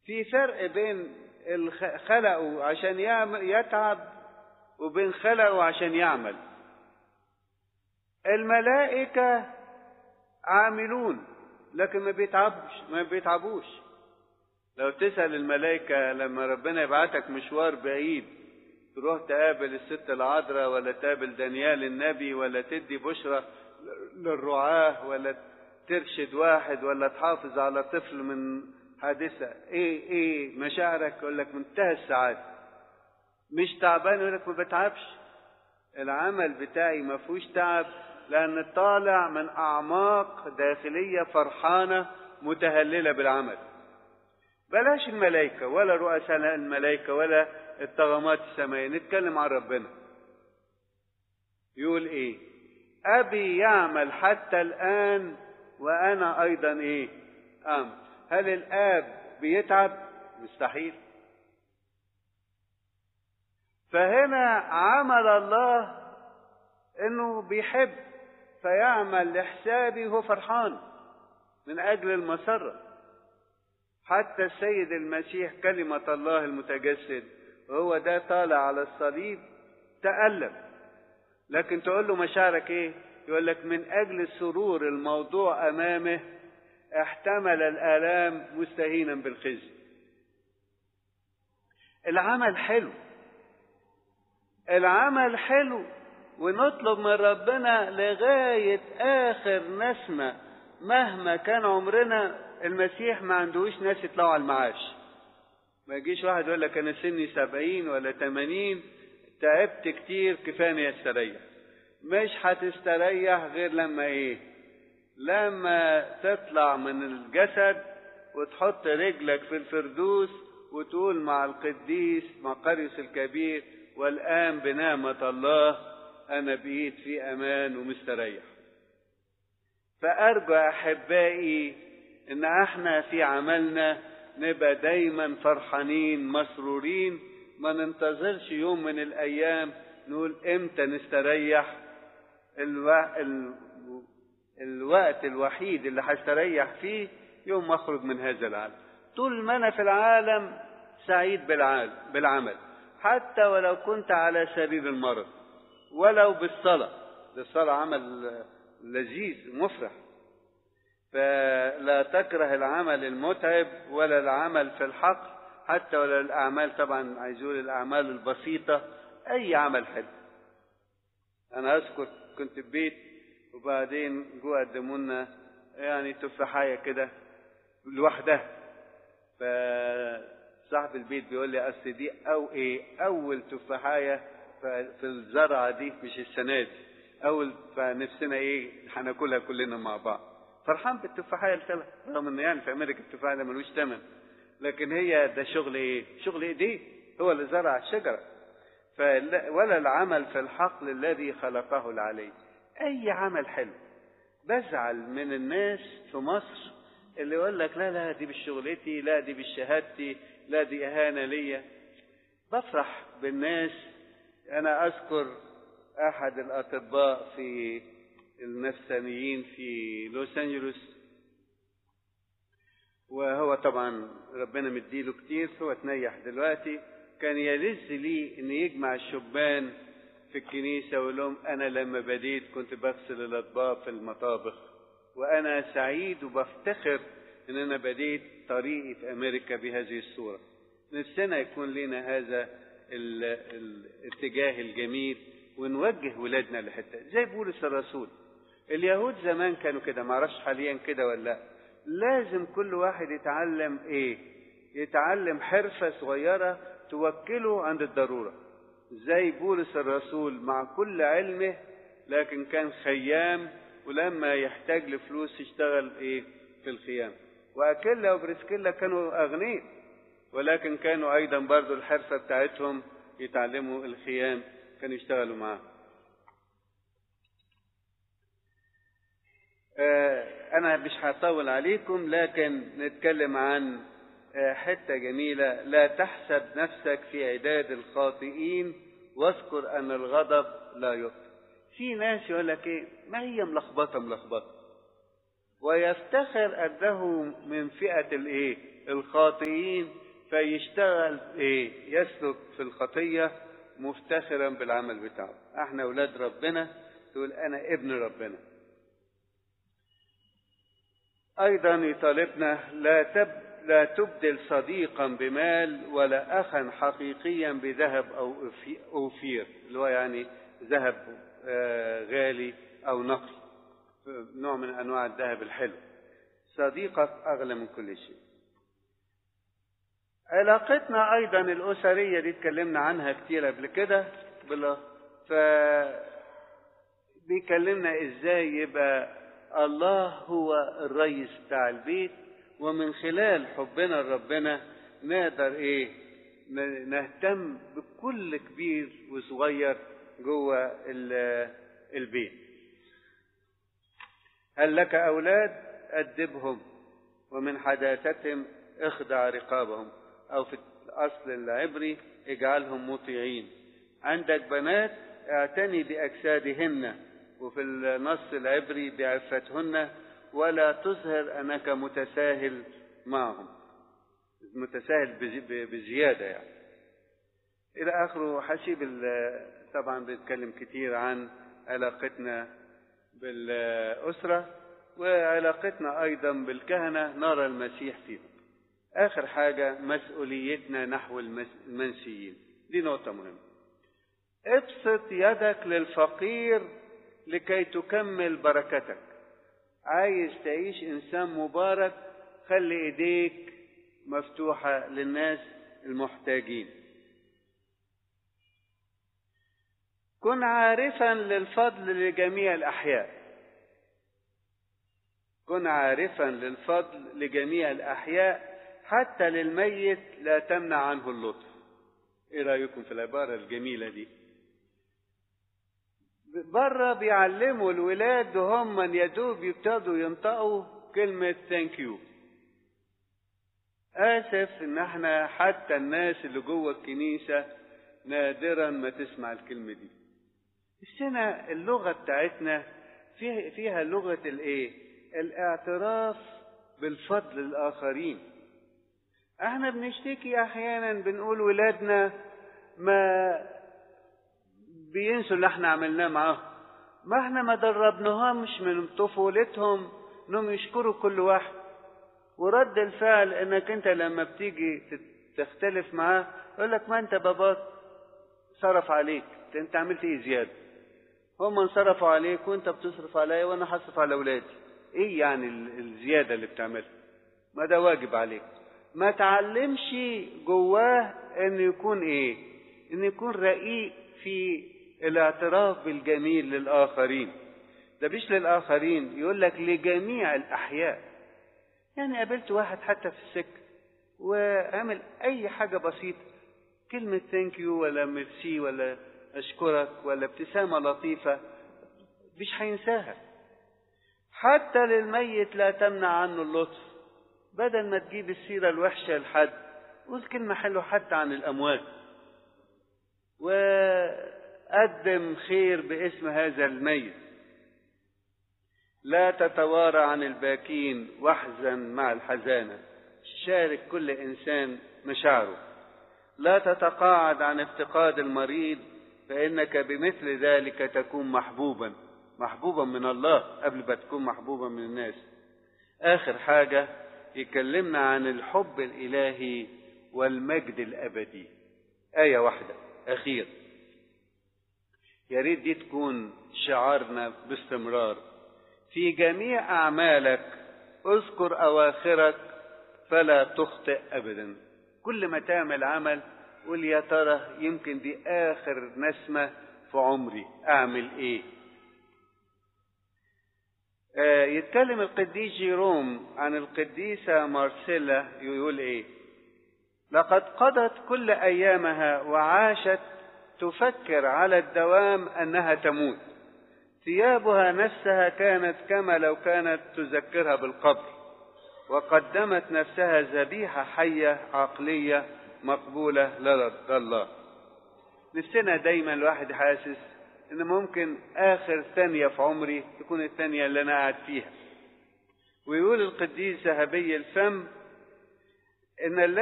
في فرق بين خلقه عشان يتعب وبين خلقه عشان يعمل. الملائكة عاملون لكن ما بيتعبوش. لو تسأل الملائكة لما ربنا يبعتك مشوار بعيد تروح تقابل الست العذراء ولا تقابل دانيال النبي ولا تدي بشرى للرعاة ولا ترشد واحد ولا تحافظ على طفل من حادثة، ايه مشاعرك؟ يقول لك منتهى السعادة. مش تعبان؟ يقول لك ما بتعبش. العمل بتاعي ما فيهوش تعب لأن طالع من أعماق داخلية فرحانة متهللة بالعمل. بلاش الملائكة ولا رؤساء الملائكة ولا الطغمات السمائية، نتكلم عن ربنا. يقول ايه؟ أبي يعمل حتى الآن وأنا أيضا ايه؟ هل الآب بيتعب؟ مستحيل. فهنا عمل الله انه بيحب فيعمل لحسابي وهو فرحان من اجل المسرة. حتى السيد المسيح كلمة الله المتجسد وهو ده طالع على الصليب تألم، لكن تقول له مشاعرك ايه؟ يقول لك من اجل السرور الموضوع امامه احتمل الآلام مستهينا بالخزي. العمل حلو، العمل حلو، ونطلب من ربنا لغاية آخر نسمة مهما كان عمرنا. المسيح ما عندهوش ناس يطلعوا على المعاش. ما يجيش واحد يقول لك أنا سني 70 ولا 80 تعبت كتير كفاية استريح. مش هتستريح غير لما ايه؟ لما تطلع من الجسد وتحط رجلك في الفردوس وتقول مع القديس مقريوس الكبير والآن بنعمة الله أنا بقيت في أمان ومستريح. فأرجو أحبائي إن احنا في عملنا نبقى دايما فرحانين مسرورين، ما ننتظرش يوم من الأيام نقول إمتى نستريح. الوقت الوحيد اللي هستريح فيه يوم ما أخرج من هذا العالم. طول ما أنا في العالم سعيد بالعمل، حتى ولو كنت على سبيل المرض، ولو بالصلاة. الصلاة عمل لذيذ مفرح. فلا تكره العمل المتعب ولا العمل في الحق، حتى ولا الأعمال، طبعا عايز يقول الأعمال البسيطة، أي عمل حلو. أنا أذكر كنت في بيت وبعدين جوا قدموا لنا يعني تفاحية كده لوحدها، فصاحب البيت بيقول لي أصل دي أول تفاحية في الزرعة دي، مش السنة دي أول، فنفسنا هناكلها كلنا مع بعض. فرحان بالتفاحية الخلق، رغم إن يعني في أمريكا التفاحة ده ملوش ثمن، لكن هي ده شغل شغل إيديه، هو اللي زرع الشجرة. ولا العمل في الحقل الذي خلقه العلي. أي عمل حلو. بزعل من الناس في مصر اللي يقول لك لا دي بالشغلتي، لا دي بالشهادتي، لا دي إهانة ليا. بفرح بالناس. أنا أذكر أحد الأطباء في النفسانيين في لوس أنجلوس، وهو طبعا ربنا مديله كتير، هو تنيح دلوقتي. كان يلذ لي ان يجمع الشبان في الكنيسة ويقول لهم انا لما بديت كنت بغسل الاطباق في المطابخ، وانا سعيد وبفتخر ان انا بديت طريقي في امريكا بهذه الصورة. نفسنا يكون لنا هذا الاتجاه الجميل ونوجه ولادنا لحتة زي بولس الرسول. اليهود زمان كانوا كده، معرفش حاليا كده ولا لا. لازم كل واحد يتعلم يتعلم حرفة صغيرة توكله عند الضرورة. زي بولس الرسول مع كل علمه لكن كان خيام، ولما يحتاج لفلوس يشتغل في الخيام. وأكيلا وبرسكيلا كانوا أغنياء، ولكن كانوا أيضا برضو الحرفة بتاعتهم يتعلموا الخيام، كانوا يشتغلوا معاه. أنا مش هطول عليكم، لكن نتكلم عن حتة جميلة. لا تحسب نفسك في عداد الخاطئين واذكر أن الغضب لا يطفئ. في ناس يقول لك ما هي ملخبطة ويفتخر أنه من فئة الخاطئين فيشتغل يسلك في الخطية مفتخرا بالعمل بتاعه. احنا اولاد ربنا، تقول انا ابن ربنا. ايضا يطالبنا لا تبدل صديقا بمال ولا اخا حقيقيا بذهب او اوفير، اللي هو يعني ذهب غالي او نقي، نوع من انواع الذهب الحلو. صديقك اغلى من كل شيء. علاقتنا ايضا الاسريه دي اتكلمنا عنها كتير قبل كده، بيكلمنا ازاي يبقى الله هو الرئيس بتاع البيت، ومن خلال حبنا لربنا نقدر نهتم بكل كبير وصغير جوه البيت. هل لك اولاد؟ ادبهم، ومن حداثتهم اخضع رقابهم، او في الاصل العبري اجعلهم مطيعين. عندك بنات؟ اعتني باجسادهن، وفي النص العبري بعفتهن، ولا تظهر انك متساهل معهم، متساهل بزياده يعني الى اخره. حسيب طبعا بيتكلم كتير عن علاقتنا بالاسره، وعلاقتنا ايضا بالكهنه نرى المسيح فيهم. اخر حاجه مسؤوليتنا نحو المنسيين، دي نقطه مهمه. ابسط يدك للفقير لكي تكمل بركتك. عايز تعيش انسان مبارك، خلي ايديك مفتوحه للناس المحتاجين. كن عارفا للفضل لجميع الاحياء. كن عارفا للفضل لجميع الاحياء، حتى للميت لا تمنع عنه اللطف. ايه رايكم في العباره الجميله دي؟ بره بيعلموا الولاد وهم من يدوب يبتدوا ينطقوا كلمه ثانك يو. اسف ان احنا حتى الناس اللي جوه الكنيسه نادرا ما تسمع الكلمه دي. السنة اللغه بتاعتنا فيها لغه الاعتراف بالفضل للاخرين. احنا بنشتكي احيانا بنقول ولادنا ما بينسوا اللي احنا عملناه معاهم. ما احنا ما دربناهمش من طفولتهم انهم يشكروا كل واحد. ورد الفعل انك انت لما بتيجي تختلف معاه يقول لك ما انت باباك صرف عليك، انت عملت ايه زياده؟ هم انصرفوا عليك وانت بتصرف عليا وانا هصرف على اولادي. ايه يعني الزياده اللي بتعملها؟ ما ده واجب عليك. ما تعلمش جواه ان يكون ان يكون رقيق في الاعتراف بالجميل للآخرين. ده مش للآخرين، يقول لك لجميع الأحياء. يعني قابلت واحد حتى في السكة وعمل أي حاجة بسيطة، كلمة ثانك يو ولا ميرسي ولا أشكرك ولا ابتسامة لطيفة، مش هينساها. حتى للميت لا تمنع عنه اللطف. بدل ما تجيب السيرة الوحشة لحد، قول كلمة حلوة حتى عن الأموات، وقدم خير باسم هذا الميت. لا تتوارى عن الباكين واحزن مع الحزانة. شارك كل إنسان مشاعره. لا تتقاعد عن افتقاد المريض، فإنك بمثل ذلك تكون محبوبا من الله قبل ما تكون محبوبا من الناس. آخر حاجة يكلمنا عن الحب الإلهي والمجد الأبدي. آية واحدة أخير، يا ريت دي تكون شعارنا باستمرار. في جميع أعمالك اذكر أواخرك فلا تخطئ أبدا. كل ما تعمل عمل قول يا ترى يمكن دي آخر نسمة في عمري، أعمل إيه؟ يتكلم القديس جيروم عن القديسة مارسيلا، يقول إيه؟ لقد قضت كل أيامها وعاشت تفكر على الدوام أنها تموت. ثيابها نفسها كانت كما لو كانت تذكرها بالقبر، وقدمت نفسها ذبيحة حية عقلية مقبولة لدى الله. نفسنا دايما الواحد حاسس ان ممكن اخر ثانية في عمري تكون الثانية اللي انا قاعد فيها. ويقول القديس ذهبي الفم إن